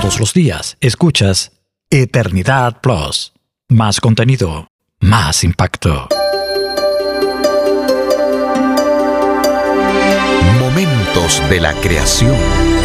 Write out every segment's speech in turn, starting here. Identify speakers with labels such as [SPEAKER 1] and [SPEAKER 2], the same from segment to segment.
[SPEAKER 1] Todos los días escuchas Eternidad Plus. Más contenido, más impacto.
[SPEAKER 2] Momentos de la creación.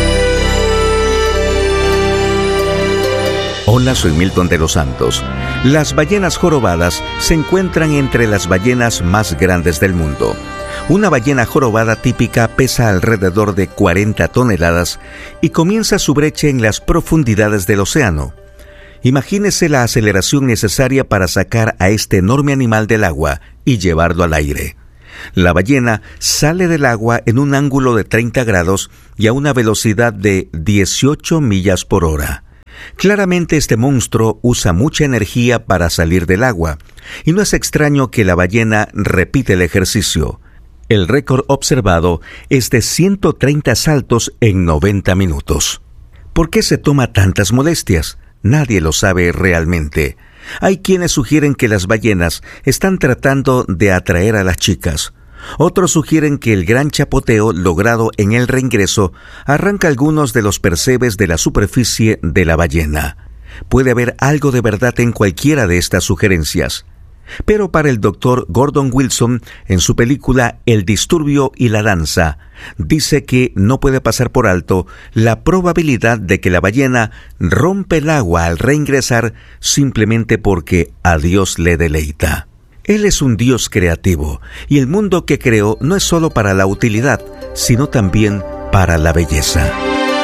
[SPEAKER 2] Hola, soy Milton de los Santos. Las ballenas jorobadas se encuentran entre las ballenas más grandes del mundo. Una ballena jorobada típica pesa alrededor de 40 toneladas y comienza su brecha en las profundidades del océano. Imagínese la aceleración necesaria para sacar a este enorme animal del agua y llevarlo al aire. La ballena sale del agua en un ángulo de 30 grados y a una velocidad de 18 millas por hora. Claramente este monstruo usa mucha energía para salir del agua, y no es extraño que la ballena repite el ejercicio. El récord observado es de 130 saltos en 90 minutos. ¿Por qué se toma tantas molestias? Nadie lo sabe realmente. Hay quienes sugieren que las ballenas están tratando de atraer a las chicas. Otros sugieren que el gran chapoteo logrado en el reingreso arranca algunos de los percebes de la superficie de la ballena. Puede haber algo de verdad en cualquiera de estas sugerencias. Pero para el Dr. Gordon Wilson, en su película El disturbio y la danza, dice que no puede pasar por alto la probabilidad de que la ballena rompe el agua al reingresar simplemente porque a Dios le deleita. Él es un Dios creativo, y el mundo que creó no es solo para la utilidad, sino también para la belleza.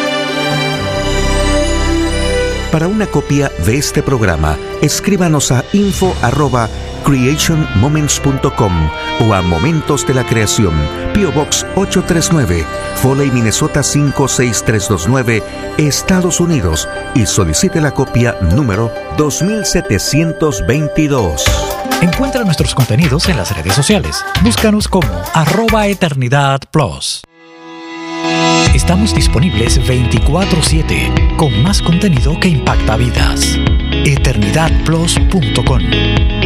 [SPEAKER 2] Para una copia de este programa, escríbanos a info@creationmoments.com o a Momentos de la Creación, P.O. Box 839, Foley, Minnesota 56329, Estados Unidos, y solicite la copia número 2722.
[SPEAKER 1] Encuentra nuestros contenidos en las redes sociales. Búscanos como @EternidadPlus. Estamos disponibles 24/7 con más contenido que impacta vidas. EternidadPlus.com.